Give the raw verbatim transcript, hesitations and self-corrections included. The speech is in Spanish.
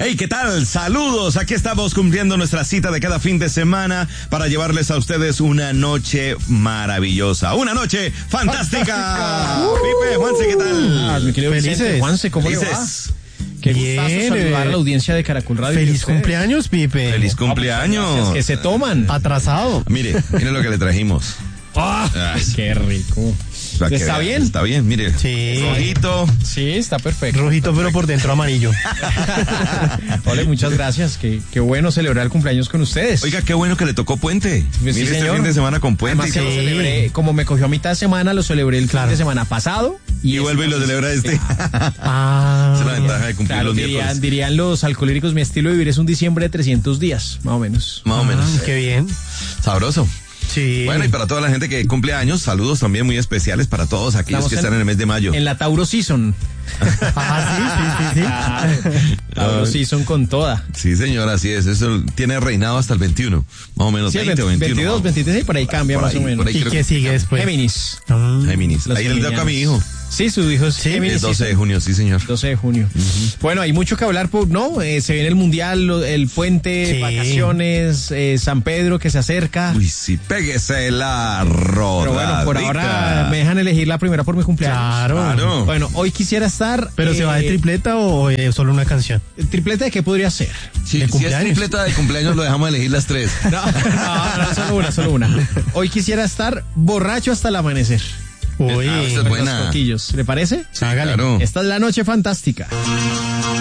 Hey, ¿qué tal? Saludos. Aquí estamos cumpliendo nuestra cita de cada fin de semana para llevarles a ustedes una noche maravillosa, una noche fantástica. Uh, Pipe, Juanse, ¿qué tal? Ah, mi querido Felices. Vicente, Juanse, ¿cómo le va? Felices. Qué Bien, gustazo saludar a la audiencia de Caracol Radio. Feliz cumpleaños, Pipe. Feliz cumpleaños. Que se toman. Atrasado. Mire, mire lo que le trajimos. Ah, Ay. qué rico. Para que ¿Está vean. bien? Está bien, mire. Sí. Rojito. Sí, está perfecto. Rojito, pero por dentro amarillo. Ole, muchas gracias. Qué, qué bueno celebrar el cumpleaños con ustedes. Oiga, qué bueno que le tocó puente. Sí, Mire, este señor. fin de semana con puente. Además y que todo. lo celebré, como me cogió a mitad de semana, lo celebré el Claro. fin de semana pasado. Y vuelve y lo celebra este. Ah. Esa es la ventaja de cumplir Claro, los dirían, miércoles. dirían los alcohólicos, mi estilo de vivir es un diciembre de trescientos días, más o menos. Más o menos. Ah, qué bien. Sabroso. Sí. Bueno, y para toda la gente que cumple años, saludos también muy especiales para todos aquellos Estamos que en- están en el mes de mayo. En la Tauro Season. Ah, sí, sí, sí, sí. Tauro Season con toda. Sí, señor, así es. Eso tiene reinado hasta el veintiuno. Más o menos, Sí, el veinte o veinte, veintiuno. veintidós, veintitrés, por ahí cambia Por más ahí, o menos. por ahí. ¿Y creo qué que- sigue después? Géminis. Ah. Géminis. Los Ahí le toca a mi hijo. Sí, su hijo es Sí, Géminis. El doce sí, de junio, sí, señor. doce de junio. Bueno, hay mucho que hablar, por, ¿no? Eh, se viene el mundial, lo- el puente, Sí. vacaciones, eh, San Pedro que se acerca. Uy, sí, péguese la roda. Pero bueno, por ahora me dejan elegir la primera por mi cumpleaños. Claro. Claro. Bueno, hoy quisiera estar. ¿Pero se va de eh, tripleta o eh, solo una canción? ¿Tripleta de qué podría ser? Si, de si es cumpleaños. tripleta de cumpleaños, lo dejamos elegir las tres. No, no, no, solo una, solo una. Hoy quisiera estar borracho hasta el amanecer. Uy. Ah, esa es Con buena. los coquillos. ¿Le parece? Sí, Hágale. claro. Esta es la noche fantástica.